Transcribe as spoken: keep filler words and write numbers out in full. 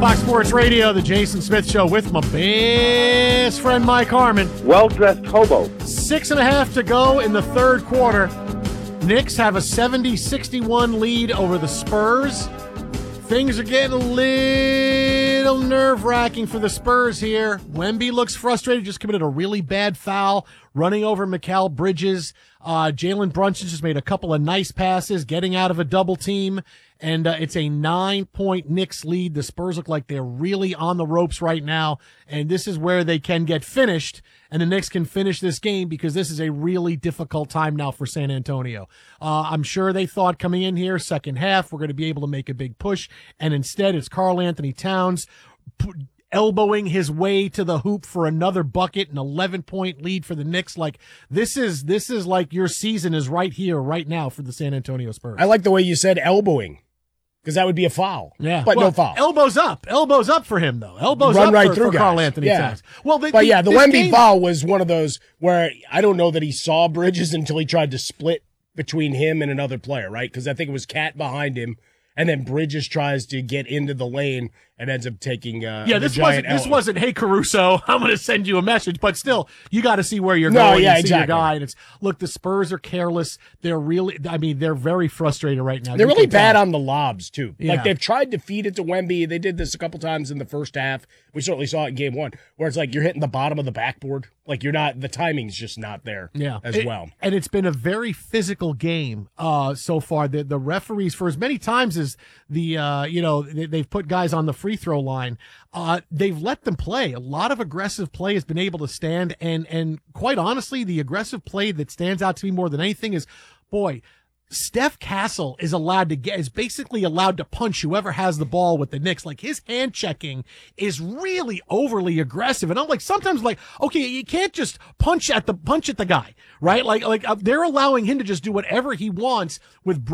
Fox Sports Radio, the Jason Smith Show with my best friend Mike Harmon. Well-dressed hobo. Six and a half to go in the third quarter. Knicks have a seventy sixty-one lead over the Spurs. Things are getting a little nerve-wracking for the Spurs here. Wemby looks frustrated, just committed a really bad foul, running over Mikal Bridges. Uh, Jalen Brunson just made a couple of nice passes, getting out of a double team, and uh, it's a nine-point Knicks lead. The Spurs look like they're really on the ropes right now, and this is where they can get finished, and the Knicks can finish this game because this is a really difficult time now for San Antonio. Uh, I'm sure they thought coming in here, second half, we're going to be able to make a big push, and instead it's Karl Anthony Towns p- elbowing his way to the hoop for another bucket, an eleven-point lead for the Knicks. Like, this is this is like your season is right here, right now for the San Antonio Spurs. I like the way you said elbowing, because that would be a foul. Yeah, but well, no foul. Elbows up, elbows up for him though. Elbows Run up right for, through for Karl guys. Anthony Yeah. Towns. Well, the, but the, yeah, the this Wemby game, foul was one of those where I don't know that he saw Bridges until he tried to split between him and another player, right? Because I think it was Cat behind him, and then Bridges tries to get into the lane and ends up taking uh, yeah. the This giant wasn't this L. wasn't hey Caruso, I'm going to send you a message, but still, you got to see where you're No, going. yeah, and see exactly. your guy. And it's look, the Spurs are careless. They're really, I mean, they're very frustrated right now. They're You really can tell. bad on the lobs, too. Yeah. Like, they've tried to feed it to Wemby. They did this a couple times in the first half. We certainly saw it in game one, where it's like you're hitting the bottom of the backboard. Like, you're not, the timing's just not there Yeah, as It- well. And it's been a very physical game uh, so far. The the referees, for as many times as the uh, you know they, they've put guys on the free throw line, uh, they've let them play. A lot of aggressive play has been able to stand, and and quite honestly, the aggressive play that stands out to me more than anything is, boy, Steph Castle is allowed to get, is basically allowed to punch whoever has the ball with the Knicks. Like, his hand checking is really overly aggressive. And I'm like, sometimes like, okay, you can't just punch at the, punch at the guy, right? Like, like uh, they're allowing him to just do whatever he wants with